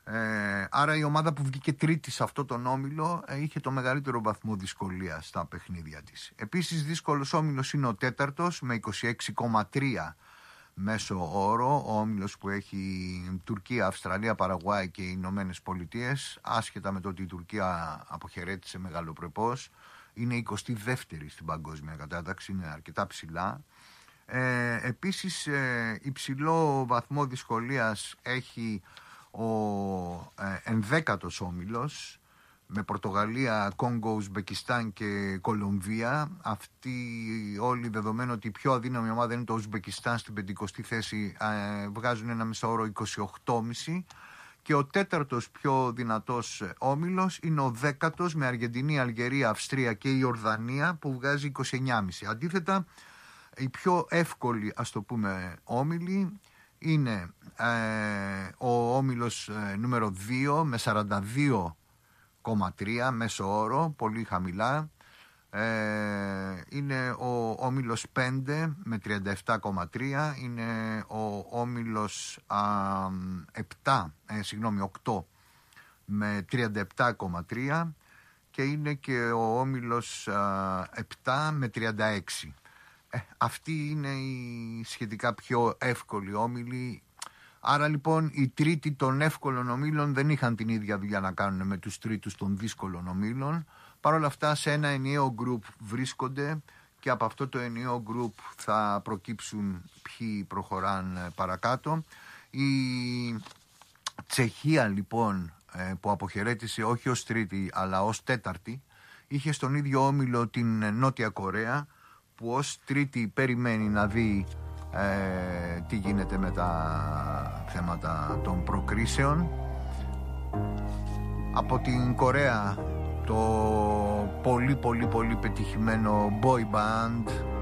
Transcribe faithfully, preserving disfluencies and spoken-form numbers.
Ε, άρα η ομάδα που βγήκε τρίτη σε αυτό τον όμιλο ε, είχε το μεγαλύτερο βαθμό δυσκολίας στα παιχνίδια της. Επίσης δύσκολος όμιλος είναι ο τέταρτος με είκοσι έξι κόμμα τρία μέσο όρο, ο όμιλος που έχει Τουρκία, Αυστραλία, Παραγουάη και οι Ηνωμένες Πολιτείες, άσχετα με το ότι η Τουρκία αποχαιρέτησε μεγαλοπρεπώς, είναι εικοστή δεύτερη στην παγκόσμια κατάταξη, είναι αρκετά ψηλά. Ε, επίσης ε, υψηλό βαθμό δυσκολίας έχει ο ε, ενδέκατος όμιλος με Πορτογαλία, Κόγκο, Ουσμπεκιστάν και Κολομβία. Αυτοί όλοι, δεδομένου ότι η πιο αδύναμη ομάδα είναι το Ουσμπεκιστάν στην πεντηκοστή θέση, ε, βγάζουν ένα μεσόωρο είκοσι οκτώ κόμμα πέντε. Και ο τέταρτος πιο δυνατός όμιλος είναι ο δέκατος με Αργεντινή, Αλγερία, Αυστρία και Ιορδανία που βγάζει είκοσι εννιά κόμμα πέντε. Αντίθετα, η πιο εύκολη, ας το πούμε, όμιλη είναι ε, ο όμιλος ε, νούμερο δύο με σαράντα δύο κόμμα τρία μέσο όρο, πολύ χαμηλά. Ε, είναι ο όμιλος πέντε με τριάντα επτά κόμμα τρία, είναι ο όμιλος α, επτά, ε, συγγνώμη, οκτώ με τριάντα επτά κόμμα τρία και είναι και ο όμιλος α, επτά με τριάντα έξι. Ε, αυτή είναι η σχετικά πιο εύκολη όμιλη. Άρα λοιπόν οι τρίτοι των εύκολων ομίλων δεν είχαν την ίδια δουλειά να κάνουν με τους τρίτους των δύσκολων ομίλων. Παρ' όλα αυτά σε ένα ενιαίο γκρουπ βρίσκονται και από αυτό το ενιαίο γκρουπ θα προκύψουν ποιοι προχωράνε παρακάτω. Η Τσεχία λοιπόν που αποχαιρέτησε όχι ως τρίτη αλλά ως τέταρτη είχε στον ίδιο όμιλο την Νότια Κορέα που ως τρίτη περιμένει να δει ε, τι γίνεται με τα θέματα των προκρίσεων. Από την Κορέα το πολύ πολύ πολύ πετυχημένο boy band